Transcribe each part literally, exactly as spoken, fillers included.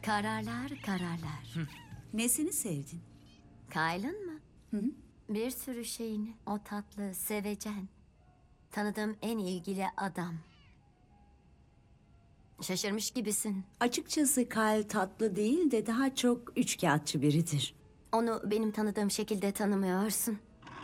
Kararlar, kararlar. Nesini sevdin? Kyle'ın mı? Hı hı. Bir sürü şeyini. O tatlı, sevecen. Tanıdığım en ilgili adam. Şaşırmış gibisin. Açıkçası Kyle tatlı değil de daha çok üçkağıtçı biridir. Onu benim tanıdığım şekilde tanımıyorsun.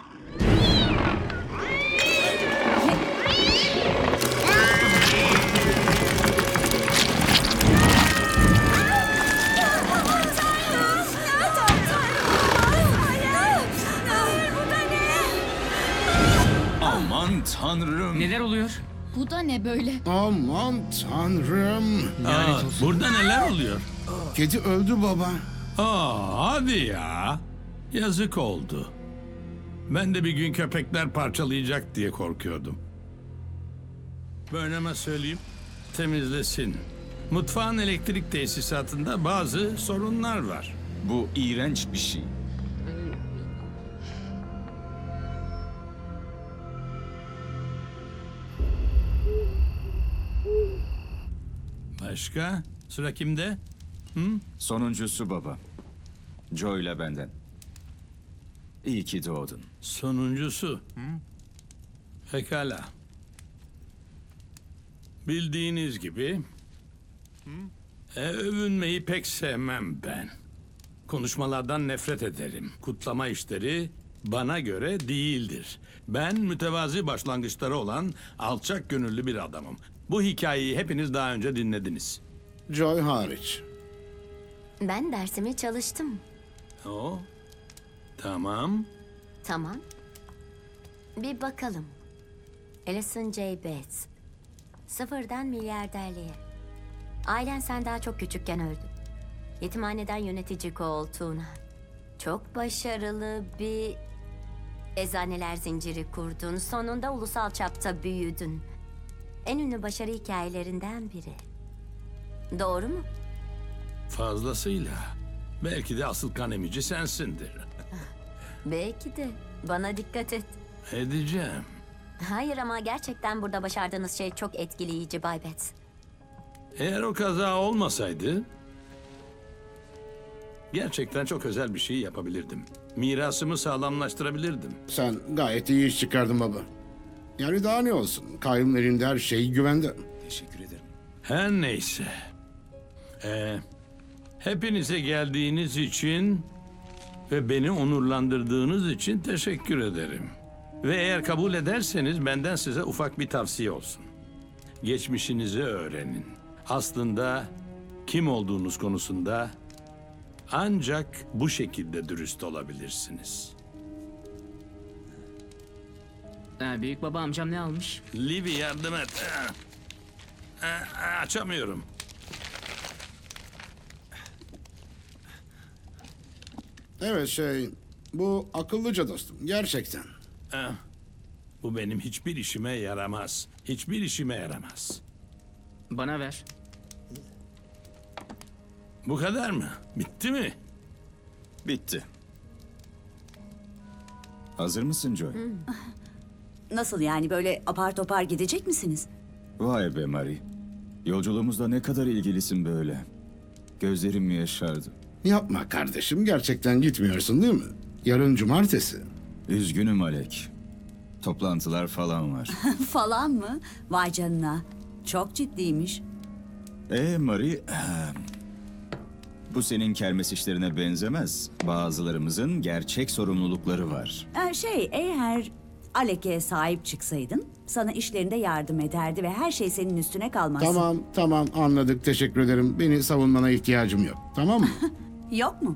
Aman tanrım. Neler oluyor? Bu da ne böyle? Aman tanrım. Aa, burada neler oluyor? Kedi öldü baba. Aa, hadi ya. Yazık oldu. Ben de bir gün köpekler parçalayacak diye korkuyordum. Böyleme söyleyeyim, temizlesin. Mutfağın elektrik tesisatında bazı sorunlar var. Bu iğrenç bir şey. Başka? Sıra kimde? Sonuncusu baba. Joe ile benden. İyi ki doğdun. Sonuncusu. Pekala. Bildiğiniz gibi e, övünmeyi pek sevmem ben. Konuşmalardan nefret ederim. Kutlama işleri bana göre değildir. Ben mütevazi başlangıçları olan alçak gönüllü bir adamım. Bu hikayeyi hepiniz daha önce dinlediniz. Joy hariç. Ben dersimi çalıştım. O, tamam. Tamam. Bir bakalım. Alison J. Bates. Sıfırdan milyarderliğe. Ailen sen daha çok küçükken öldü. Yetimhaneden yönetici koltuğuna. Çok başarılı bir eczaneler zinciri kurdun. Sonunda ulusal çapta büyüdün. En ünlü başarı hikayelerinden biri. Doğru mu? Fazlasıyla. Belki de asıl kan emici sensindir. Belki de. Bana dikkat et. Edeceğim. Hayır ama gerçekten burada başardığınız şey çok etkileyici Bay Bates. Eğer o kaza olmasaydı... gerçekten çok özel bir şey yapabilirdim. Mirasımı sağlamlaştırabilirdim. Sen gayet iyi iş çıkardın baba. Yani daha ne olsun? Kyle'ın elinde her şey güvende. Teşekkür ederim. Her neyse. Ee, hepinize geldiğiniz için ve beni onurlandırdığınız için teşekkür ederim. Ve eğer kabul ederseniz benden size ufak bir tavsiye olsun. Geçmişinizi öğrenin. Aslında kim olduğunuz konusunda ancak bu şekilde dürüst olabilirsiniz. Ee, büyük baba amcam ne almış? Libby yardım et. Aa, aa, açamıyorum. Evet şey, bu akıllıca dostum gerçekten. Ah, bu benim hiçbir işime yaramaz. Hiçbir işime yaramaz. Bana ver. Bu kadar mı? Bitti mi? Bitti. Hazır mısın Joy? Nasıl yani böyle apar topar gidecek misiniz? Vay be Marie. Yolculuğumuzda ne kadar ilgilisin böyle. Gözlerim yaşardı. Yapma kardeşim, gerçekten gitmiyorsun değil mi? Yarın cumartesi. Üzgünüm Alek. Toplantılar falan var. Falan mı? Vay canına. Çok ciddiymiş. Ee Marie... Bu senin kermes işlerine benzemez. Bazılarımızın gerçek sorumlulukları var. Ee, şey eğer Alek'e sahip çıksaydın sana işlerinde yardım ederdi ve her şey senin üstüne kalmaz. Tamam tamam anladık, teşekkür ederim. Beni savunmana ihtiyacım yok, tamam mı? Yok mu?